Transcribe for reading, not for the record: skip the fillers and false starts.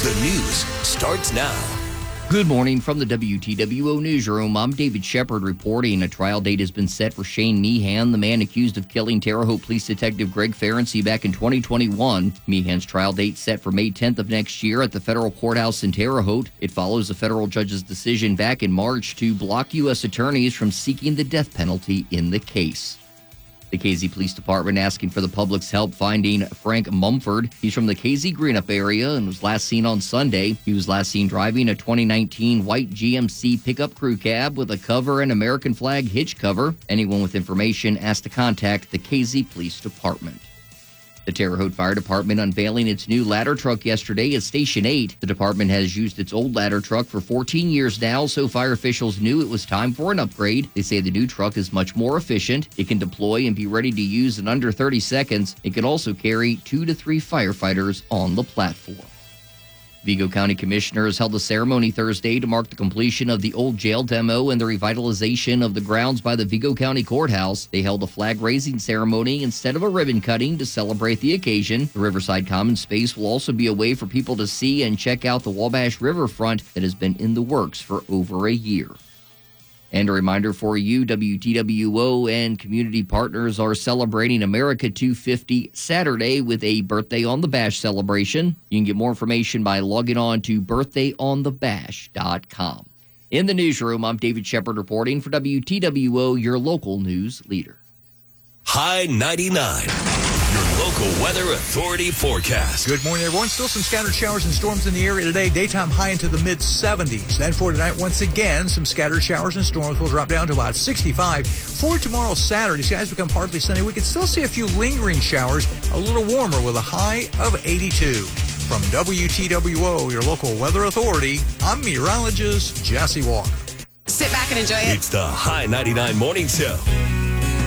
The news starts now. Good morning from the WTWO Newsroom. I'm David Shepard reporting. A trial date has been set for Shane Meehan, the man accused of killing Terre Haute Police Detective Greg Ferenczi back in 2021. Meehan's trial date set for May 10th of next year at the federal courthouse in Terre Haute. It follows a federal judge's decision back in March to block U.S. attorneys from seeking the death penalty in the case. The KZ Police Department asking for the public's help finding Frank Mumford. He's from the KZ Greenup area and was last seen on Sunday. He was last seen driving a 2019 white GMC pickup crew cab with a cover and American flag hitch cover. Anyone with information asked to contact the KZ Police Department. The Terre Haute Fire Department unveiling its new ladder truck yesterday at Station 8. The department has used its old ladder truck for 14 years now, so fire officials knew it was time for an upgrade. They say the new truck is much more efficient. It can deploy and be ready to use in under 30 seconds. It can also carry 2 to 3 firefighters on the platform. Vigo County Commissioners held a ceremony Thursday to mark the completion of the old jail demo and the revitalization of the grounds by the Vigo County Courthouse. They held a flag-raising ceremony instead of a ribbon cutting to celebrate the occasion. The Riverside Common Space will also be a way for people to see and check out the Wabash Riverfront that has been in the works for over a year. And a reminder for you, WTWO and community partners are celebrating America 250 Saturday with a Birthday on the Bash celebration. You can get more information by logging on to birthdayonthebash.com. In the newsroom, I'm David Shepard reporting for WTWO, your local news leader. High 99. Your local weather authority forecast. Good morning, everyone. Still some scattered showers and storms in the area today. Daytime high into the mid-70s. Then for tonight, once again, some scattered showers and storms will drop down to about 65. For tomorrow, Saturday, skies become partly sunny. We can still see a few lingering showers, a little warmer with a high of 82. From WTWO, your local weather authority, I'm meteorologist Jesse Walker. Sit back and enjoy it. It's the High 99 Morning Show.